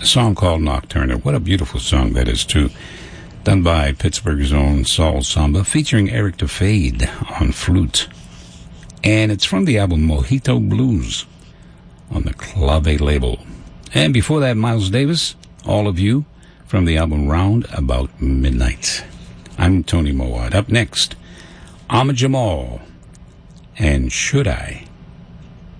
song called Nocturne. What a beautiful song that is, too. Done by Pittsburgh's own Saul Samba, featuring Eric DeFade on flute. And it's from the album Mojito Blues on the Clave label. And before that, Miles Davis, All of You, from the album Round About Midnight. I'm Tony Mowat. Up next, Ahmad Jamal and Should I?